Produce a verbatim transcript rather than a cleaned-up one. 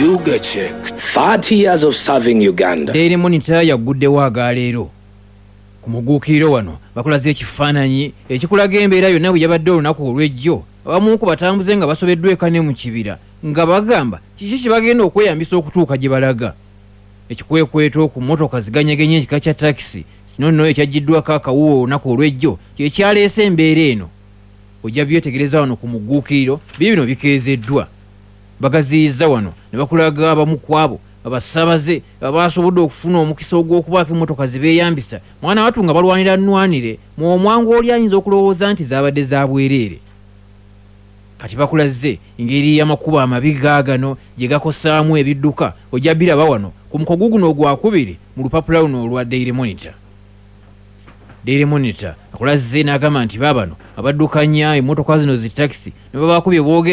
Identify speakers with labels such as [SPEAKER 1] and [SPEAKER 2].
[SPEAKER 1] Yuga check. thirty years of serving Uganda.
[SPEAKER 2] Daily Monitor yaguddewo agaleero. Ku muguukiro wano bakulaze ekifaananyi ekikulaga embeera yonna bwe yabadde olunaku olw'ejjo. Abamu ku batambuze nga basobeddwa ekane mu kibira nga bagamba kiki kye bagenda okweyambisa okutuuka gye balaga. Ekikwekweto ku mmotoka ziganyegenye ekika kya takisi kino nno ekyaggiddwako akawuwo olunaku olw'ejjo kye kyaleese embeera eno. Ojja byetegereza wano ku muguukiro bibino bikeezeddwa. Bagaziyiza wano ne bakulaga abamu kwabo abasaabaze abasobodde okufuna omukisa ogw'okubaako emmotoka zibeeyambisa mwana watu nga balwanira nnwanire mu omwangu oli ayinza okulowooza nti zaabadde za bwereere. Kati bakulaze engeri y'amakubo amabi gaagano gye gakosaamu ebidduka ojja biraba wano ku mukogo guno ogwakubiri mu lupapula luno olwa Daily Monitor. Daily Monitor akulaze n'agamba nti baabano abaddukanya emmotoka zino zi takisi ne babakubye booge